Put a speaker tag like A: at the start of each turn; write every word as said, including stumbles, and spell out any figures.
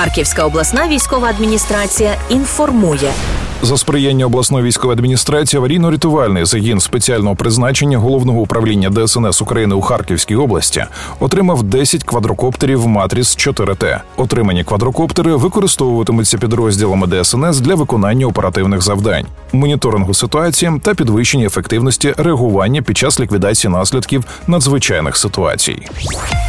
A: Харківська обласна військова адміністрація інформує.
B: За сприяння обласної військової адміністрації аварійно-рятувальний загін спеціального призначення Головного управління Де Ес Ен Ес України у Харківській області отримав десять квадрокоптерів Матріс чотири Т. Отримані квадрокоптери використовуватимуться підрозділами Де Ес Ен Ес для виконання оперативних завдань, моніторингу ситуації та підвищення ефективності реагування під час ліквідації наслідків надзвичайних ситуацій.